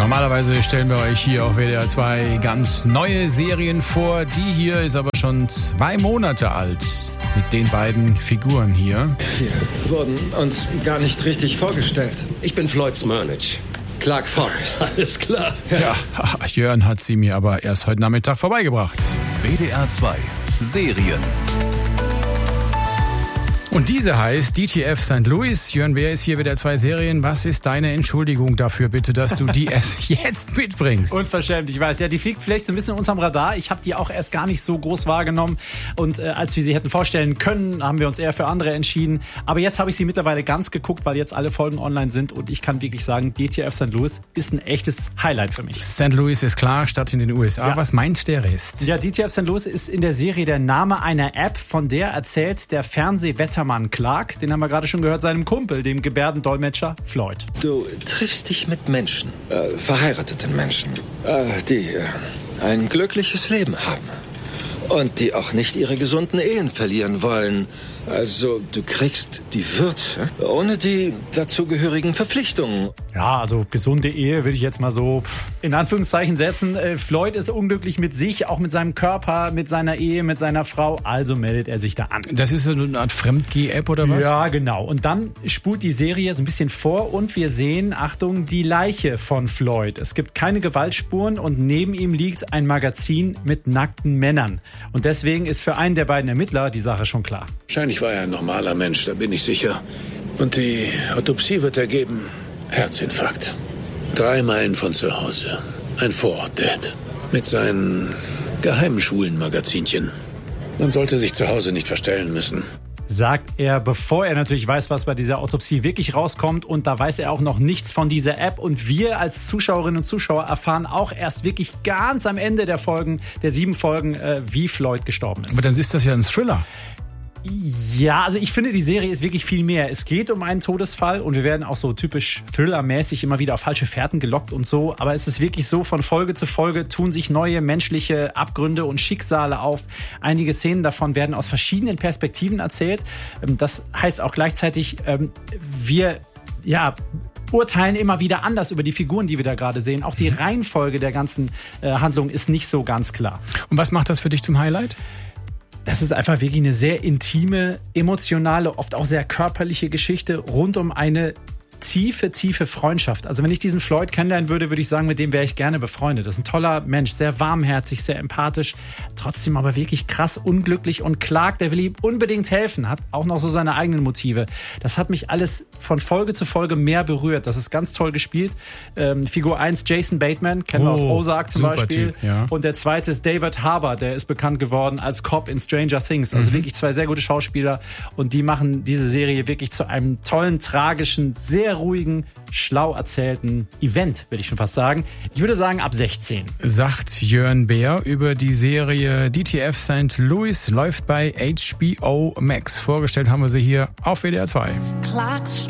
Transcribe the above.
Normalerweise stellen wir euch hier auf WDR 2 ganz neue Serien vor. Die hier ist aber schon 2 Monate alt. Mit den beiden Figuren hier. Wir wurden uns gar nicht richtig vorgestellt. Ich bin Floyd Smirnich. Clark Forrest. Alles klar. Ja, Jörn hat sie mir aber erst heute Nachmittag vorbeigebracht. WDR 2 Serien. Und diese heißt DTF St. Louis. Jörn Beer ist hier, WDR 2 Serien. Was ist deine Entschuldigung dafür bitte, dass du die erst jetzt mitbringst? Unverschämt, ich weiß. Ja, die fliegt vielleicht so ein bisschen in unserem Radar. Ich habe die auch erst gar nicht so groß wahrgenommen. Und als wir sie hätten vorstellen können, haben wir uns eher für andere entschieden. Aber jetzt habe ich sie mittlerweile ganz geguckt, weil jetzt alle Folgen online sind. Und ich kann wirklich sagen, DTF St. Louis ist ein echtes Highlight für mich. St. Louis ist klar, Stadt in den USA. Ja. Was meint der Rest? Ja, DTF St. Louis ist in der Serie der Name einer App, von der erzählt der Fernsehwettermann Clark, den haben wir gerade schon gehört, seinem Kumpel, dem Gebärdendolmetscher Floyd. Du triffst dich mit Menschen, verheirateten Menschen, die ein glückliches Leben haben und die auch nicht ihre gesunden Ehen verlieren wollen. Also du kriegst die Würze ohne die dazugehörigen Verpflichtungen. Ja, also gesunde Ehe würde ich jetzt mal so in Anführungszeichen setzen. Floyd ist unglücklich mit sich, auch mit seinem Körper, mit seiner Ehe, mit seiner Frau. Also meldet er sich da an. Das ist so eine Art Fremdgeh-App oder was? Ja, genau. Und dann spult die Serie so ein bisschen vor und wir sehen, Achtung, die Leiche von Floyd. Es gibt keine Gewaltspuren und neben ihm liegt ein Magazin mit nackten Männern. Und deswegen ist für einen der beiden Ermittler die Sache schon klar. Wahrscheinlich war er ein normaler Mensch, da bin ich sicher. Und die Autopsie wird ergeben: Herzinfarkt. 3 Meilen von zu Hause. Ein Vorort-Dad. Mit seinen geheimen schwulen Magazinchen. Man sollte sich zu Hause nicht verstellen müssen. Sagt er, bevor er natürlich weiß, was bei dieser Autopsie wirklich rauskommt. Und da weiß er auch noch nichts von dieser App. Und wir als Zuschauerinnen und Zuschauer erfahren auch erst wirklich ganz am Ende der 7 Folgen, wie Floyd gestorben ist. Aber dann ist das ja ein Thriller. Ja, also ich finde, die Serie ist wirklich viel mehr. Es geht um einen Todesfall und wir werden auch so typisch Thriller-mäßig immer wieder auf falsche Fährten gelockt und so. Aber es ist wirklich so, von Folge zu Folge tun sich neue menschliche Abgründe und Schicksale auf. Einige Szenen davon werden aus verschiedenen Perspektiven erzählt. Das heißt auch gleichzeitig, wir urteilen immer wieder anders über die Figuren, die wir da gerade sehen. Auch die Reihenfolge der ganzen Handlung ist nicht so ganz klar. Und was macht das für dich zum Highlight? Das ist einfach wirklich eine sehr intime, emotionale, oft auch sehr körperliche Geschichte rund um eine tiefe Freundschaft. Also wenn ich diesen Floyd kennenlernen würde, würde ich sagen, mit dem wäre ich gerne befreundet. Das ist ein toller Mensch, sehr warmherzig, sehr empathisch, trotzdem aber wirklich krass unglücklich. Und Clark, der will ihm unbedingt helfen, hat auch noch so seine eigenen Motive. Das hat mich alles von Folge zu Folge mehr berührt. Das ist ganz toll gespielt. Figur 1, Jason Bateman, kennen wir aus Ozark zum Beispiel. Typ, ja. Und der zweite ist David Harbour, der ist bekannt geworden als Cop in Stranger Things. Also wirklich 2 sehr gute Schauspieler. Und die machen diese Serie wirklich zu einem tollen, tragischen, sehr ruhigen, schlau erzählten Event, würde ich schon fast sagen. Ich würde sagen, ab 16. Sagt Jörn Beer über die Serie DTF St. Louis, läuft bei HBO Max. Vorgestellt haben wir sie hier auf WDR 2.